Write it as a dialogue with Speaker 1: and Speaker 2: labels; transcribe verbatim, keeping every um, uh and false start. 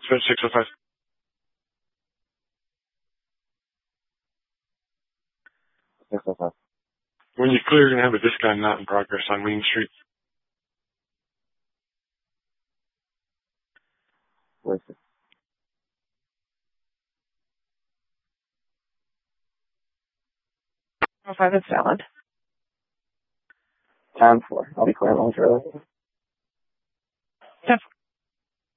Speaker 1: Spend six oh five.
Speaker 2: six oh five.
Speaker 1: When you clear, you're going to have a discount not in progress on Main Street.
Speaker 2: Where's it?
Speaker 3: oh five is valid.
Speaker 2: Time four. I'll be clear long early.
Speaker 3: ten four.